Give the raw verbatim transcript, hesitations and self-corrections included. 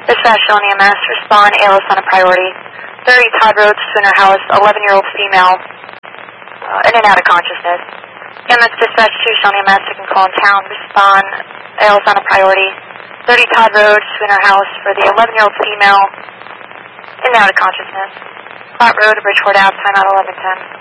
Dispatch on E M S, respond, A L S on a priority. thirty Todd Road, Sooner House, eleven-year-old female, uh, in and out of consciousness. E M S dispatch to Shawnee E M S, second call in town, respond, A L S on a priority. thirty Todd Road, Sooner House, for the eleven-year-old female, in and out of consciousness. Flat Road, Bridgeport Ave, time out eleven ten.